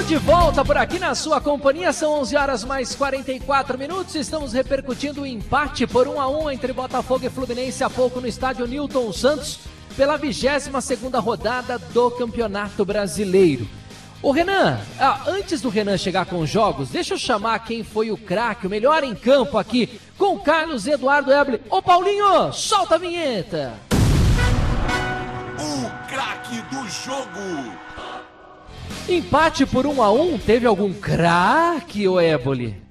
de volta por aqui na sua companhia, são 11 horas mais 44 minutos, estamos repercutindo o empate por 1-1 entre Botafogo e Fluminense há pouco no estádio Newton Santos, pela 22ª rodada do Campeonato Brasileiro. O Renan, antes do Renan chegar com os jogos, deixa eu chamar quem foi o craque, o melhor em campo aqui, com o Carlos Eduardo Eboli. Ô Paulinho, solta a vinheta! O craque do jogo! Empate por 1-1, teve algum craque, ô Eboli?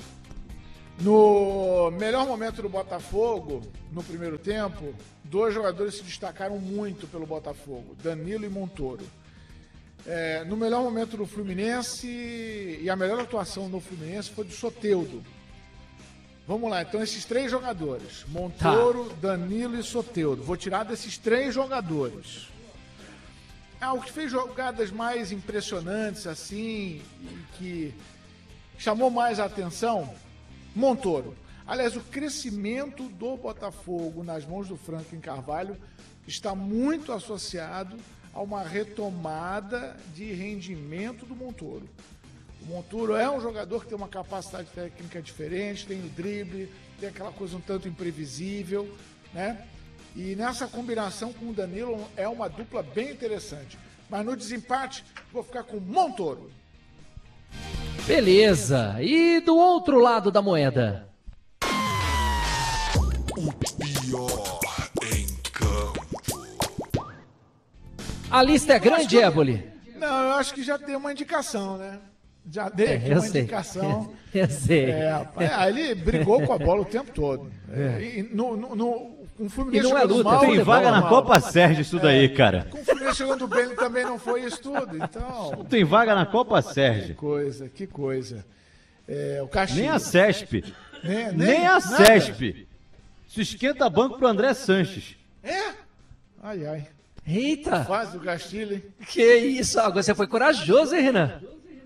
No melhor momento do Botafogo, no primeiro tempo, 2 jogadores se destacaram muito pelo Botafogo, Danilo e Montoro. No melhor momento do Fluminense, e a melhor atuação no Fluminense foi do Soteldo. Vamos lá, então esses 3 jogadores, Montoro, Danilo e Soteldo. Vou tirar desses 3 jogadores. O que fez jogadas mais impressionantes, assim, e que chamou mais a atenção, Montoro. Aliás, o crescimento do Botafogo nas mãos do Franklin Carvalho está muito associado a uma retomada de rendimento do Montoro. O Montoro é um jogador que tem uma capacidade técnica diferente, tem o drible, tem aquela coisa um tanto imprevisível, né? E nessa combinação com o Danilo é uma dupla bem interessante. Mas no desempate, vou ficar com o Montoro. Beleza. E do outro lado da moeda? O pior em campo. A lista é grande, Eboli? Não, eu acho que já tem uma indicação, né? Já dei aqui uma indicação. Eu sei. Ele brigou com a bola o tempo todo. Com o Fluminense e não é luta, mal, tem vaga na Copa Sérgio isso daí, cara. Com o Fluminense jogando bem, ele também não foi isso tudo, então... Tem vaga na Copa Sérgio. Que coisa. O Caxias. Nem a CESP. Nem a nada. CESP. Isso esquenta banco pro André Sanches. Ai. Eita. Quase do Castilho, hein? Que isso, agora você foi corajoso, hein, Renan?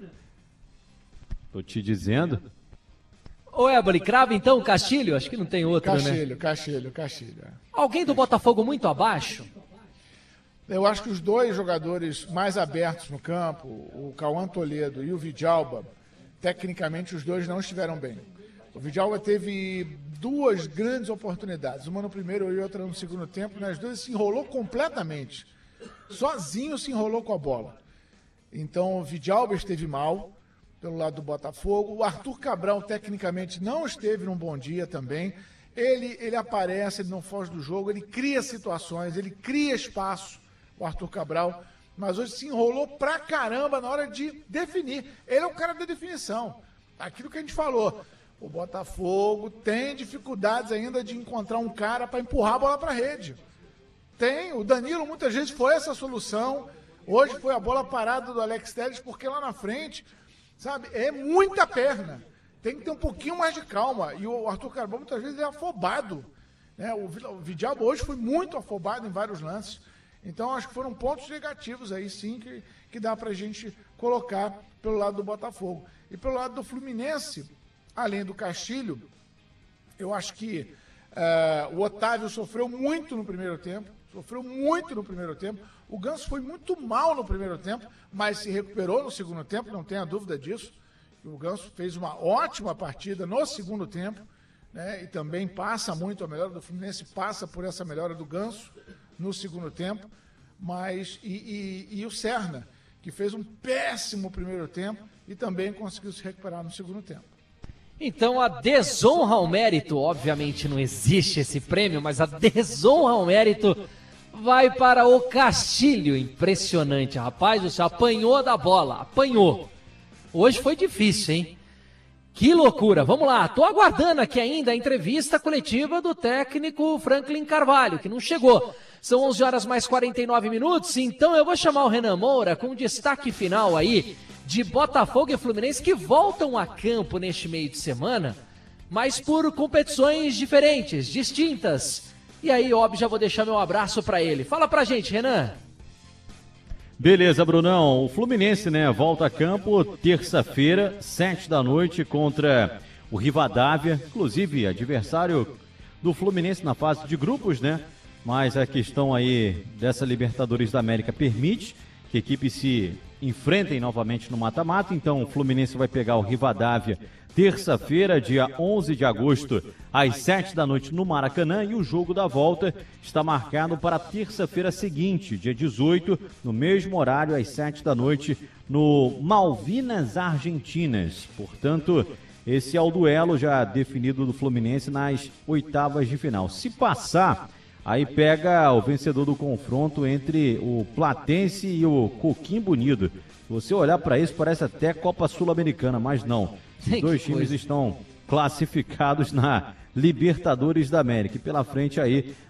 Tô te dizendo. Ô, Eboli, crava então o Castilho? Acho que não tem outro, né? Castilho. Alguém do Botafogo muito abaixo? Eu acho que os 2 jogadores mais abertos no campo, o Cauã Toledo e o Vidalba, tecnicamente os 2 não estiveram bem. O Vidalba teve 2 grandes oportunidades, uma no primeiro e outra no segundo tempo, nas 2 se enrolou completamente. Sozinho se enrolou com a bola. Então o Vidalba esteve mal pelo lado do Botafogo. O Arthur Cabral, tecnicamente, não esteve num bom dia também. Ele aparece, ele não foge do jogo, ele cria situações, ele cria espaço, o Arthur Cabral, mas hoje se enrolou pra caramba na hora de definir. Ele é o cara da definição. Aquilo que a gente falou. O Botafogo tem dificuldades ainda de encontrar um cara para empurrar a bola pra rede. Tem. O Danilo muitas vezes foi essa solução. Hoje foi a bola parada do Alex Telles, porque lá na frente... Sabe, é muita perna. Tem que ter um pouquinho mais de calma. E o Arthur Cabral muitas vezes é afobado. Né? O Vidalba hoje foi muito afobado em vários lances. Então acho que foram pontos negativos aí sim que dá pra gente colocar pelo lado do Botafogo. E pelo lado do Fluminense, além do Castilho, eu acho que o Otávio sofreu muito no primeiro tempo. O Ganso foi muito mal no primeiro tempo, mas se recuperou no segundo tempo, não tenha dúvida disso. O Ganso fez uma ótima partida no segundo tempo, né? E também passa muito, a melhora do Fluminense passa por essa melhora do Ganso no segundo tempo. Mas e o Serna, que fez um péssimo primeiro tempo e também conseguiu se recuperar no segundo tempo. Então a desonra ao mérito, obviamente não existe esse prêmio, mas a desonra ao mérito vai para o Castilho. Impressionante, rapaz, você apanhou da bola, apanhou. Hoje foi difícil, hein? Que loucura. Vamos lá, tô aguardando aqui ainda a entrevista coletiva do técnico Franklin Carvalho, que não chegou. São 11 horas mais 49 minutos, então eu vou chamar o Renan Moura com um destaque final aí de Botafogo e Fluminense que voltam a campo neste meio de semana, mas por competições diferentes, distintas. E aí, óbvio, já vou deixar meu abraço para ele. Fala pra gente, Renan. Beleza, Brunão. O Fluminense, né, volta a campo terça-feira, 19h, contra o Rivadavia, inclusive adversário do Fluminense na fase de grupos, né? Mas a questão aí dessa Libertadores da América permite que a equipe se enfrentem novamente no mata-mata. Então o Fluminense vai pegar o Rivadavia terça-feira, dia 11 de agosto, às 7 da noite no Maracanã, e o jogo da volta está marcado para a terça-feira seguinte, dia 18, no mesmo horário, às 7 da noite, no Malvinas Argentinas. Portanto, esse é o duelo já definido do Fluminense nas oitavas de final. Se passar, aí pega o vencedor do confronto entre o Platense e o Coquimbo Unido. Se você olhar para isso, parece até Copa Sul-Americana, mas não. Os dois times estão classificados na Libertadores da América. E pela frente aí